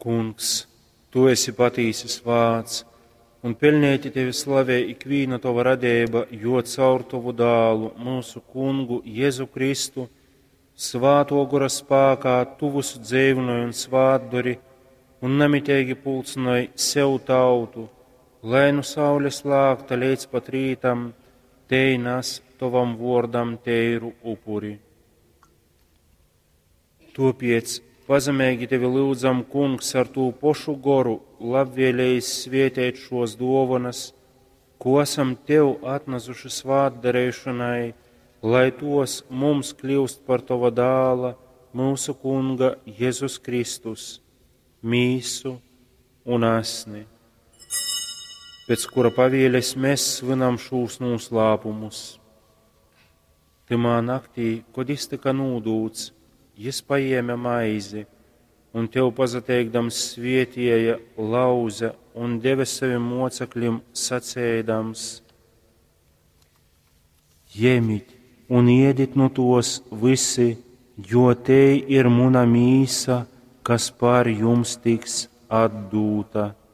Kungs, tu esi patīsis vārds, un pelnīti tevi slavē ikviena tava radība, jo caur tavu dālu, mūsu Kungu Jēzu Kristu, svāto gora spēkā tuvus dzīvinoju un svātdori, un nemitīgi pulcinoju sev tautu, lai nu saules lākta līdz pat rītam, teinas tavam vordam teiru upuri. Tāpēc pazemīgi tevi lūdzam, Kungs, ar tū pošu goru labvēlējis svietēt šos dāvanas, ko esam tev atnesuši svātdarēšanai, lai tos mums kļūst par tava dāla, mūsu Kunga Jēzus Kristus, mīsu un asni, pēc kura pavēles mēs svinam šos noslēpumus. Timā naktī, kad tika nūdūts, Jis paēma maizi, un tev pazateikdams svietēja, lauza un deva saviem mocekļiem sacēdams: Ņemiet un ēdiet no tos visi, jo te ir mana mīsa, kas par jums tiks atdūta.